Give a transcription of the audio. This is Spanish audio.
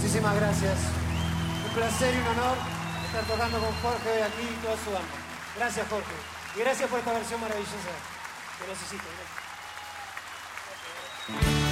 Muchísimas gracias. Un placer y un honor estar tocando con Jorge hoy aquí y toda su banda. Gracias, Jorge. Y gracias por esta versión maravillosa que nos hiciste. Gracias.